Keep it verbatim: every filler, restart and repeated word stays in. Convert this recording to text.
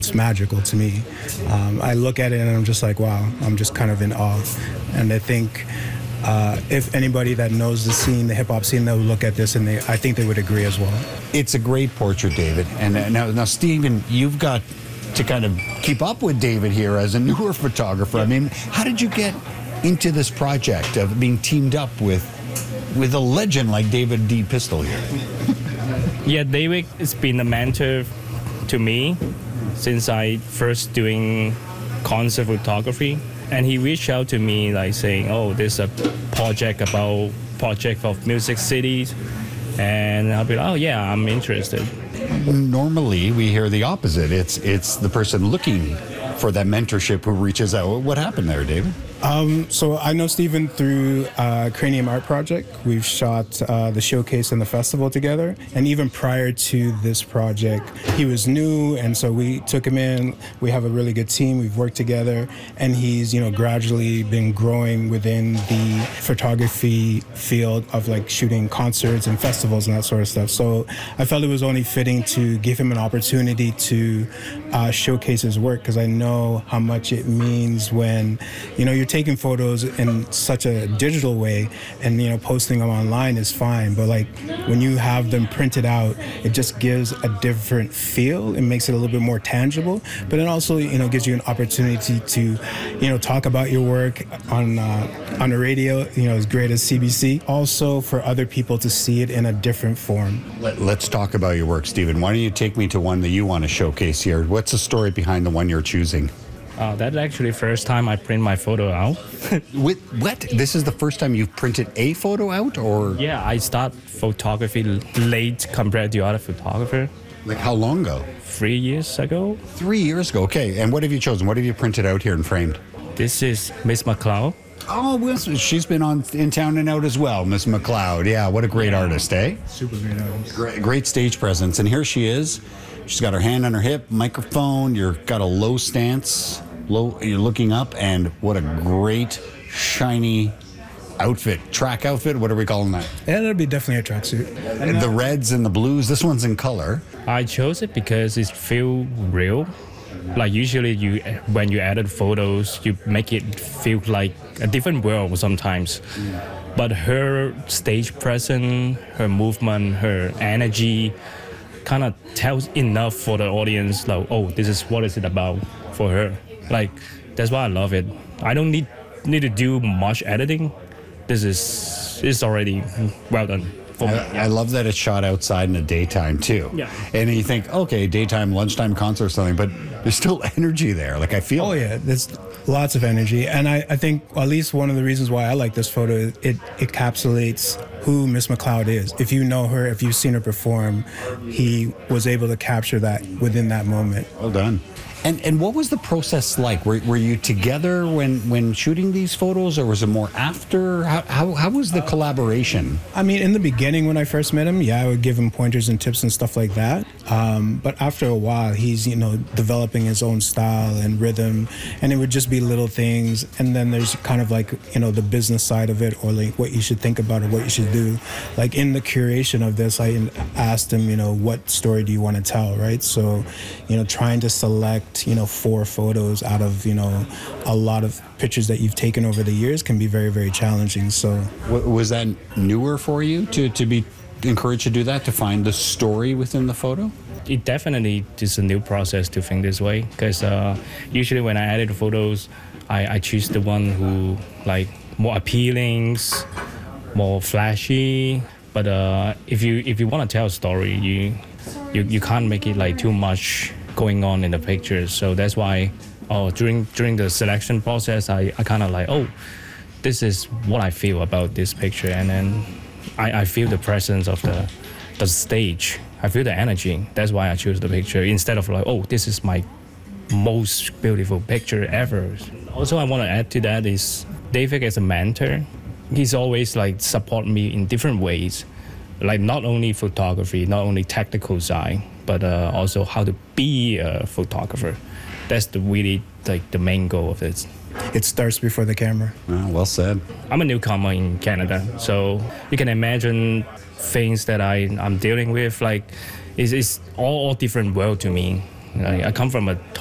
It's magical to me. Um, I look at it and I'm just like, wow, I'm just kind of in awe. And I think uh, if anybody that knows the scene, the hip hop scene, they'll look at this and they, I think they would agree as well. It's a great portrait, David. And uh, now, now, Stephen, you've got to kind of keep up with David here as a newer photographer. I mean, how did you get into this project of being teamed up with with a legend like David D. Pistol here? Yeah, David has been a mentor to me since I first doing concert photography, and he reached out to me like saying, "Oh, there's a project about project of Music Cities," and I'll be like, "Oh yeah, I'm interested." Normally, we hear the opposite. It's it's the person looking for that mentorship who reaches out. What happened there, David? Um, so I know Stephen through uh, Cranium Art Project. We've shot uh, the showcase and the festival together. And even prior to this project, he was new, and so we took him in. We have a really good team. We've worked together, and he's, you know, gradually been growing within the photography field of like shooting concerts and festivals and that sort of stuff. So I felt it was only fitting to give him an opportunity to uh, showcase his work, because I know how much it means when, you know, you're taking photos in such a digital way, and you know, posting them online is fine, but like when you have them printed out, it just gives a different feel. It makes it a little bit more tangible, but it also, you know, gives you an opportunity to, you know, talk about your work on uh, on the radio, you know, as great as C B C. Also for other people to see it in a different form. Let, let's talk about your work, Stephen. Why don't you take me to one that you want to showcase here? What's the story behind the one you're choosing? Uh, that's actually the first time I print my photo out. With what? This is the first time you've printed a photo out, or? Yeah, I start photography late compared to other photographer. Like how long ago? Three years ago. Three years ago. Okay. And what have you chosen? What have you printed out here and framed? This is Miss McLeod. Oh, well, she's been on in town and out as well, Miss McLeod. Yeah, what a great yeah. artist, eh? Super great artist. Great, great stage presence. And here she is. She's got her hand on her hip, microphone. You've got a low stance. Low, you're looking up, and what a great, shiny outfit. Track outfit, what are we calling that? Yeah, that'd be definitely a tracksuit. And the reds and the blues, this one's in color. I chose it because it feels real. Like usually you, when you edit photos, you make it feel like a different world sometimes. Mm. But her stage presence, her movement, her energy kind of tells enough for the audience, like, oh, this is what is it about for her. Like, that's why I love it. I don't need need to do much editing. This is is already well done for me. I, I love that it's shot outside in the daytime too. Yeah. And you think, okay, daytime, lunchtime concert or something, but there's still energy there. Like I feel. Oh yeah, there's lots of energy, and I, I think at least one of the reasons why I like this photo is it encapsulates who Miss McLeod is. If you know her, if you've seen her perform, he was able to capture that within that moment. Well done. And and what was the process like? Were, were you together when, when shooting these photos, or was it more after? How, how, how was the collaboration? I mean, in the beginning when I first met him, yeah, I would give him pointers and tips and stuff like that. Um, but after a while, he's, you know, developing his own style and rhythm, and it would just be little things. And then there's kind of like, you know, the business side of it, or like what you should think about or what you should do. Like in the curation of this, I asked him, you know, what story do you want to tell, right? So, you know, trying to select, you know, four photos out of, you know, a lot of pictures that you've taken over the years can be very, very challenging. So was that newer for you to, to be encouraged to do that, to find the story within the photo? It definitely is a new process to think this way, because uh, usually when I edit the photos, I, I choose the one who like more appealing, more flashy. But uh, if you if you want to tell a story, you you you can't make it like too much going on in the pictures. So that's why oh, during during the selection process, I, I kind of like, oh, this is what I feel about this picture. And then I, I feel the presence of the, the stage. I feel the energy. That's why I choose the picture instead of like, oh, this is my most beautiful picture ever. Also, I want to add to that is David as a mentor. He's always like support me in different ways. Like not only photography, not only technical side, but uh, also how to be a photographer. That's the really like the main goal of it. It starts before the camera. Oh, well said. I'm a newcomer in Canada, so you can imagine things that I, I'm dealing with. Like, it's, it's all, all different world to me. Like, I come from a